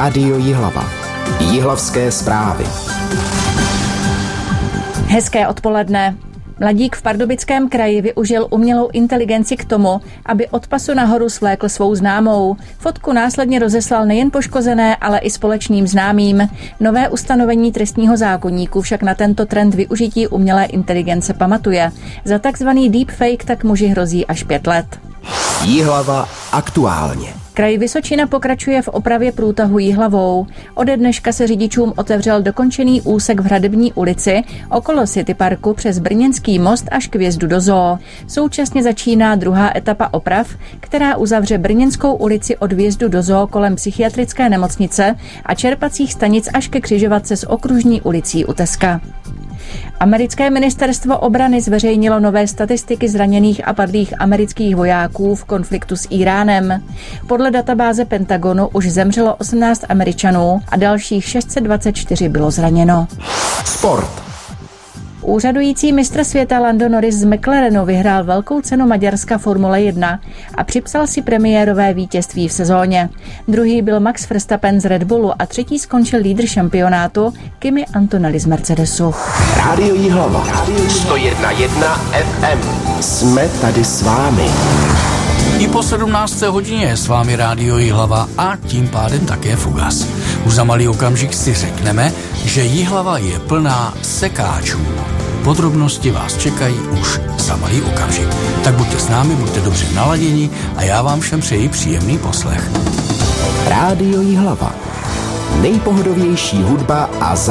Rádio Jihlava. Jihlavské zprávy. Hezké odpoledne. Mladík v Pardubickém kraji využil umělou inteligenci k tomu, aby od pasu nahoru svlékl svou známou. Fotku následně rozeslal nejen poškozené, ale i společným známým. Nové ustanovení trestního zákoníku však na tento trend využití umělé inteligence pamatuje. Za takzvaný deepfake tak muži hrozí až 5 let. Jihlava aktuálně. Kraj Vysočina pokračuje v opravě průtahu Jihlavou. Ode dneška se řidičům otevřel dokončený úsek v Hradební ulici okolo City Parku přes Brněnský most až k vjezdu do zoo. Současně začíná druhá etapa oprav, která uzavře Brněnskou ulici od vjezdu do zoo kolem psychiatrické nemocnice a čerpacích stanic až ke křižovatce s okružní ulicí u Teska. Americké ministerstvo obrany zveřejnilo nové statistiky zraněných a padlých amerických vojáků v konfliktu s Íránem. Podle databáze Pentagonu už zemřelo 18 Američanů a dalších 624 bylo zraněno. Sport. Úřadující mistr světa Lando Norris z McLarenu vyhrál velkou cenu Maďarska Formule 1 a připsal si premiérové vítězství v sezóně. Druhý byl Max Verstappen z Red Bullu a třetí skončil lídr šampionátu Kimi Antonelli z Mercedesu. Rádio Jihlava. 101,1 FM. Jsme tady s vámi. I po 17. hodině je s vámi Rádio Jihlava a tím pádem také Fugas. Už za malý okamžik si řekneme, že Jihlava je plná sekáčů. Podrobnosti vás čekají už za malý okamžik. Tak buďte s námi, buďte dobře naladěni a já vám všem přeji příjemný poslech. Rádio Jihlava. Nejpohodovější hudba a